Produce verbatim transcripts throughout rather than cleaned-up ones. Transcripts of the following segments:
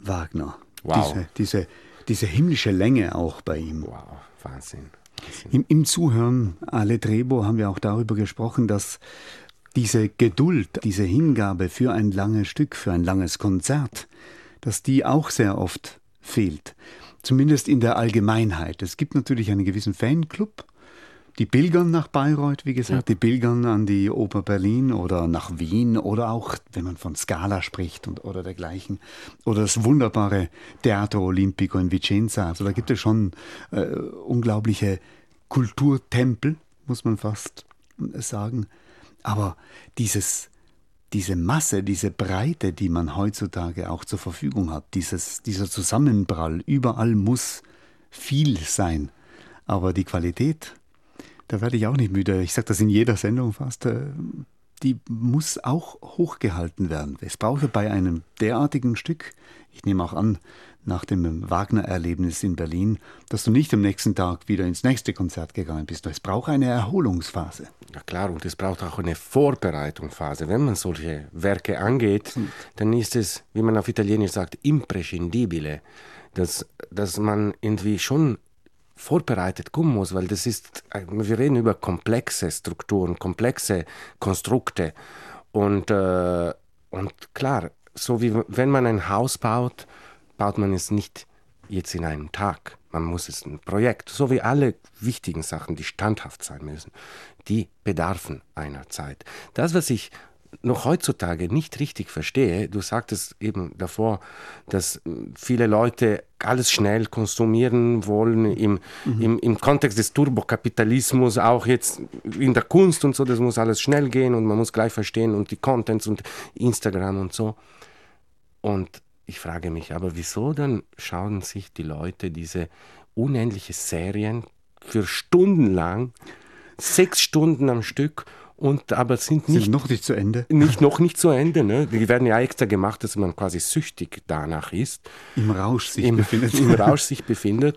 Wagner. Wow. Diese, diese, diese himmlische Länge auch bei ihm. Wow, Wahnsinn. Wahnsinn. Im, Im Zuhören, Ale Trebo, haben wir auch darüber gesprochen, dass diese Geduld, diese Hingabe für ein langes Stück, für ein langes Konzert, dass die auch sehr oft fehlt. Zumindest in der Allgemeinheit. Es gibt natürlich einen gewissen Fanclub, die pilgern nach Bayreuth, wie gesagt, ja. Die pilgern an die Oper Berlin oder nach Wien oder auch, wenn man von Scala spricht und, oder dergleichen. Oder das wunderbare Teatro Olimpico in Vicenza. Also da gibt es schon äh, unglaubliche Kulturtempel, muss man fast sagen. Aber dieses, diese Masse, diese Breite, die man heutzutage auch zur Verfügung hat, dieses, dieser Zusammenprall, überall muss viel sein. Aber die Qualität, da werde ich auch nicht müde. Ich sage das in jeder Sendung fast. Die muss auch hochgehalten werden. Es braucht bei einem derartigen Stück, ich nehme auch an, nach dem Wagner-Erlebnis in Berlin, dass du nicht am nächsten Tag wieder ins nächste Konzert gegangen bist. Es braucht eine Erholungsphase. Ja klar, und es braucht auch eine Vorbereitungsphase. Wenn man solche Werke angeht, dann ist es, wie man auf Italienisch sagt, imprescindibile, dass, dass man irgendwie schon vorbereitet kommen muss, weil das ist, wir reden über komplexe Strukturen, komplexe Konstrukte und, äh, und klar, so wie wenn man ein Haus baut, baut man es nicht jetzt in einem Tag, man muss es ein Projekt, so wie alle wichtigen Sachen, die standhaft sein müssen, die bedarfen einer Zeit. Das, was ich noch heutzutage nicht richtig verstehe, du sagtest eben davor, dass viele Leute alles schnell konsumieren wollen im, mhm. im, im Kontext des Turbokapitalismus, auch jetzt in der Kunst und so, das muss alles schnell gehen und man muss gleich verstehen und die Contents und Instagram und so. Und ich frage mich, aber wieso dann schauen sich die Leute diese unendliche Serien für stundenlang, sechs Stunden am Stück, und aber sind nicht sind noch nicht zu Ende. Nicht noch nicht zu Ende, ne? Die werden ja extra gemacht, dass man quasi süchtig danach ist. Im Rausch sich Im, befindet. Im Rausch sich befindet.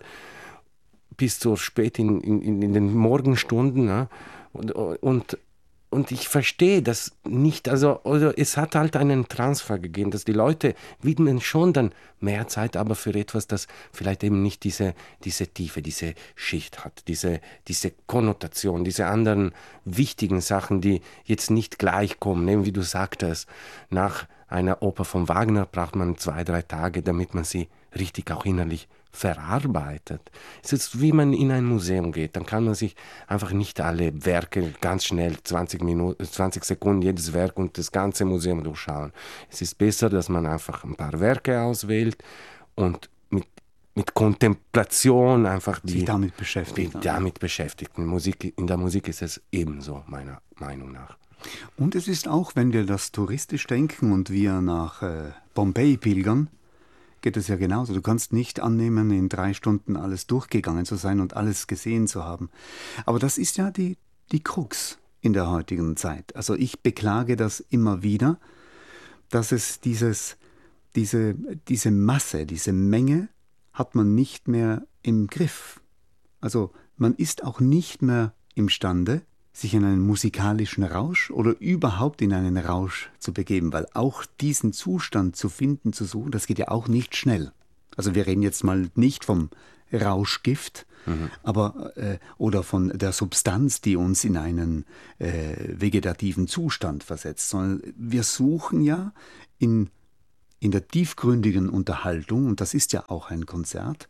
Bis so spät in, in, in den Morgenstunden. Ne? Und, und, und ich verstehe das nicht. Also, also es hat halt einen Transfer gegeben, dass die Leute widmen schon dann mehr Zeit, aber für etwas, das vielleicht eben nicht diese, diese Tiefe, diese Schicht hat, diese, diese Konnotation, diese anderen wichtigen Sachen, die jetzt nicht gleich kommen. Eben wie du sagtest, nach einer Oper von Wagner braucht man zwei, drei Tage, damit man sie richtig auch innerlich verarbeitet. Es ist, wie man in ein Museum geht, dann kann man sich einfach nicht alle Werke ganz schnell, zwanzig Minuten, zwanzig Sekunden jedes Werk und das ganze Museum durchschauen. Es ist besser, dass man einfach ein paar Werke auswählt und mit, mit Kontemplation einfach die, sich damit beschäftigt. Die, damit beschäftigt. In, Musik, in der Musik ist es ebenso, meiner Meinung nach. Und es ist auch, wenn wir das touristisch denken und wir nach äh, Pompeji pilgern, geht es ja genauso. Du kannst nicht annehmen, in drei Stunden alles durchgegangen zu sein und alles gesehen zu haben. Aber das ist ja die, die Krux in der heutigen Zeit. Also ich beklage das immer wieder, dass es dieses, diese, diese Masse, diese Menge hat man nicht mehr im Griff. Also man ist auch nicht mehr imstande, sich in einen musikalischen Rausch oder überhaupt in einen Rausch zu begeben, weil auch diesen Zustand zu finden, zu suchen, das geht ja auch nicht schnell. Also wir reden jetzt mal nicht vom Rauschgift, mhm. aber äh, oder von der Substanz, die uns in einen äh, vegetativen Zustand versetzt, sondern wir suchen ja in, in der tiefgründigen Unterhaltung, und das ist ja auch ein Konzert.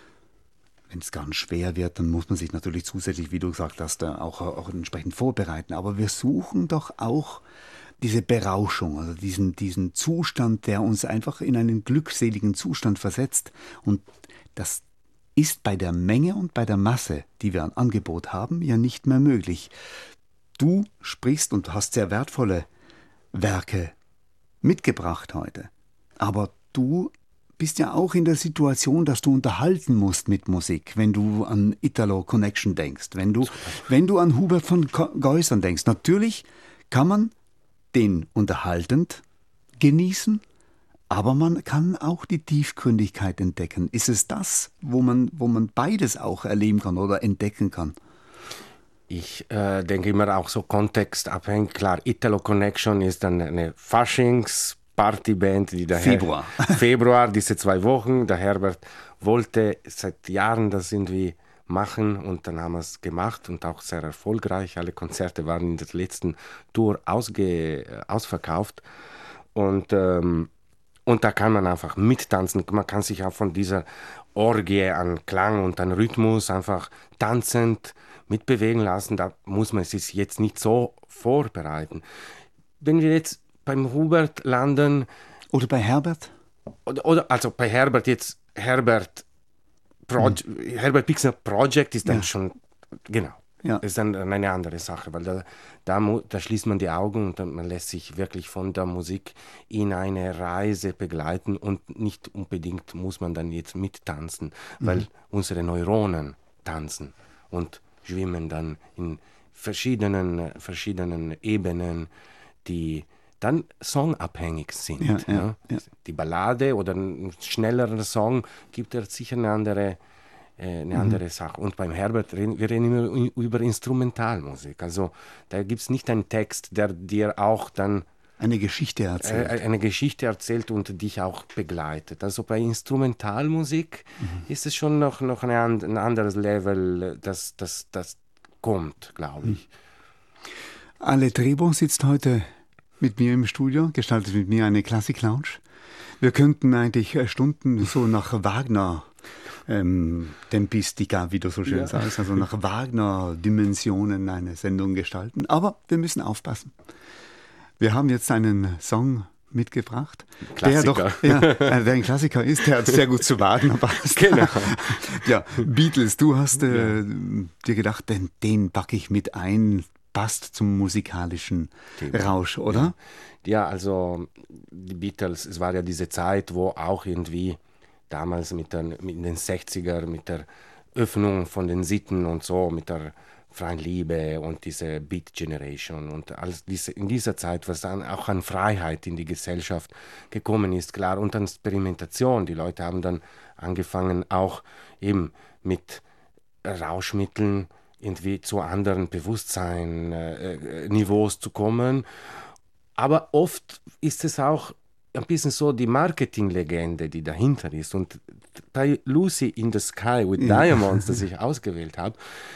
Wenn es ganz schwer wird, dann muss man sich natürlich zusätzlich, wie du gesagt hast, auch, auch entsprechend vorbereiten. Aber wir suchen doch auch diese Berauschung, also diesen, diesen Zustand, der uns einfach in einen glückseligen Zustand versetzt. Und das ist bei der Menge und bei der Masse, die wir an Angebot haben, ja nicht mehr möglich. Du sprichst und hast sehr wertvolle Werke mitgebracht heute. Aber du bist ja auch in der Situation, dass du unterhalten musst mit Musik, wenn du an Italo Connection denkst, wenn du, wenn du an Hubert von Geusern denkst. Natürlich kann man den unterhaltend genießen, aber man kann auch die Tiefgründigkeit entdecken. Ist es das, wo man, wo man beides auch erleben kann oder entdecken kann? Ich äh, denke immer auch so kontextabhängig. Klar, Italo Connection ist dann eine Faschings- Partyband, die der Februar. Her- Februar, diese zwei Wochen. Der Herbert wollte seit Jahren das irgendwie machen und dann haben wir es gemacht und auch sehr erfolgreich. Alle Konzerte waren in der letzten Tour ausge- ausverkauft und, ähm, und da kann man einfach mittanzen. Man kann sich auch von dieser Orgie an Klang und an Rhythmus einfach tanzend mitbewegen lassen. Da muss man sich jetzt nicht so vorbereiten. Wenn wir jetzt beim Hubert landen... Oder bei Herbert? Oder, oder also bei Herbert jetzt, Herbert, Proje- mhm. Herbert Pixner Project ist dann ja. schon, genau, ja. ist dann eine andere Sache, weil da, da, mu- da schließt man die Augen und dann, man lässt sich wirklich von der Musik in eine Reise begleiten und nicht unbedingt muss man dann jetzt mittanzen, weil mhm. unsere Neuronen tanzen und schwimmen dann in verschiedenen, verschiedenen Ebenen, die dann songabhängig sind. Ja, ja, ja. Ja. Die Ballade oder ein schnellerer Song gibt er sicher eine andere, äh, eine Mhm. andere Sache. Und beim Herbert reden wir reden immer über Instrumentalmusik. Also da gibt es nicht einen Text, der dir auch dann eine Geschichte erzählt. Äh, eine Geschichte erzählt und dich auch begleitet. Also bei Instrumentalmusik mhm. ist es schon noch, noch eine, ein anderes Level, das, das, das kommt, glaube ich. Ale Trebo sitzt heute mit mir im Studio, gestaltet mit mir eine Klassik-Lounge. Wir könnten eigentlich Stunden so nach Wagner ähm, Tempistika, wie du so schön ja. sagst, also nach Wagner-Dimensionen eine Sendung gestalten. Aber wir müssen aufpassen. Wir haben jetzt einen Song mitgebracht, der doch ja, der ein Klassiker ist, der sehr gut zu Wagner passt. Genau. Ja, Beatles, du hast äh, ja. dir gedacht, den, den packe ich mit ein, passt zum musikalischen Thema. Rausch, oder? Ja. ja, also die Beatles, es war ja diese Zeit, wo auch irgendwie damals mit, den, mit den sechziger, mit der Öffnung von den Sitten und so, mit der freien Liebe und diese Beat Generation und alles diese, in dieser Zeit, was dann auch an Freiheit in die Gesellschaft gekommen ist, klar, und an Experimentation. Die Leute haben dann angefangen, auch eben mit Rauschmitteln irgendwie zu anderen Bewusstseinsniveaus äh, zu kommen. Aber oft ist es auch ein bisschen so die Marketinglegende, die dahinter ist. Und bei Lucy in the Sky with ja. Diamonds, das ich ausgewählt habe,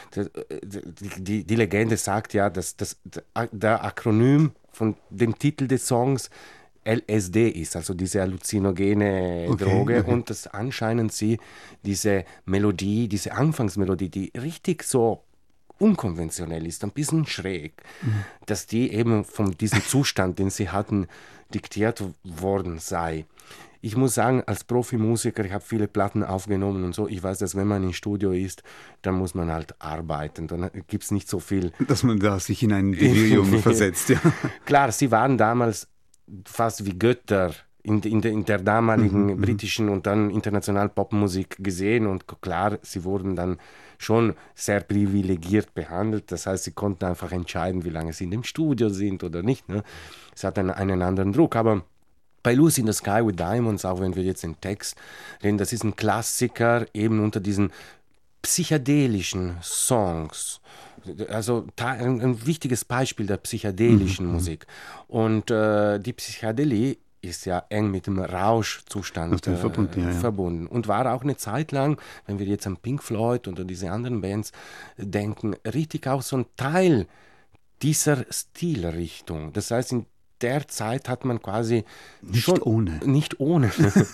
die, die, die Legende sagt ja, dass das der Akronym von dem Titel des Songs L S D ist, also diese halluzinogene okay, Droge okay. und dass anscheinend sie diese Melodie, diese Anfangsmelodie, die richtig so unkonventionell ist, ein bisschen schräg, mhm. dass die eben von diesem Zustand, den sie hatten, diktiert worden sei. Ich muss sagen, als Profimusiker, ich habe viele Platten aufgenommen und so, ich weiß, dass wenn man im Studio ist, dann muss man halt arbeiten, dann gibt es nicht so viel... Dass man da sich in ein Delirium versetzt, ja. Klar, sie waren damals fast wie Götter in, in, de, in der damaligen mhm, britischen und dann internationalen Popmusik gesehen und klar, sie wurden dann schon sehr privilegiert behandelt. Das heißt, sie konnten einfach entscheiden, wie lange sie in dem Studio sind oder nicht. Ne? Es hat einen, einen anderen Druck. Aber bei Lucy in the Sky with Diamonds, auch wenn wir jetzt den Text reden, das ist ein Klassiker eben unter diesen psychedelischen Songs. Also ein, ein wichtiges Beispiel der psychedelischen mhm. Musik. Und äh, die Psychedelie ist ja eng mit dem Rauschzustand äh, verbunden, ja, ja. verbunden und war auch eine Zeit lang, wenn wir jetzt an Pink Floyd oder diese anderen Bands denken, richtig auch so ein Teil dieser Stilrichtung. Das heißt, in der Zeit hat man quasi nicht schon, ohne. Nicht ohne.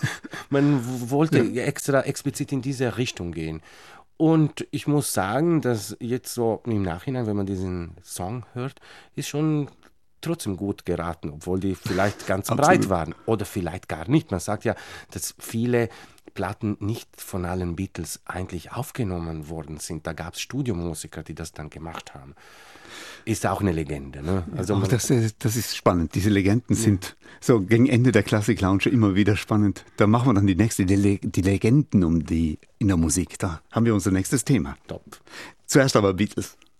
Man wollte ja. extra explizit in diese Richtung gehen. Und ich muss sagen, dass jetzt so im Nachhinein, wenn man diesen Song hört, ist schon trotzdem gut geraten, obwohl die vielleicht ganz breit waren oder vielleicht gar nicht. Man sagt ja, dass viele Platten nicht von allen Beatles eigentlich aufgenommen worden sind. Da gab es Studiomusiker, die das dann gemacht haben. Ist auch eine Legende. Ne? Also ja, das, das ist spannend. Diese Legenden ja. sind so gegen Ende der Klassik-Lounge immer wieder spannend. Da machen wir dann die nächste, die, Le- die Legenden um die in der Musik. Da haben wir unser nächstes Thema. Top. Zuerst aber Beatles.